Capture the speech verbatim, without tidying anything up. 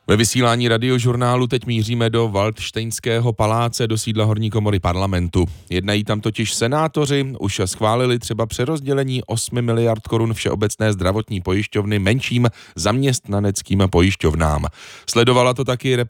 Ve vysílání radiožurnálu teď míříme do Valdštejnského paláce, do sídla horní komory parlamentu. Jednají tam totiž senátoři, už schválili třeba přerozdělení osmi miliard korun všeobecné zdravotní pojišťovny menším zaměstnaneckým pojišťovnám. Sledovala to taky